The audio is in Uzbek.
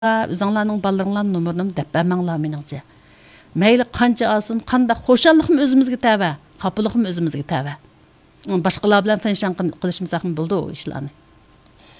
O'zinglarning balaringlarning nomerini deb bermanglar meningcha. Mayli qancha olsin, qanday xo'shallikmi o'zimizga tava, xafalikmi o'zimizga tava. Boshqalar bilan tanishgan qilishimiz ham bo'ldi o ishlarni.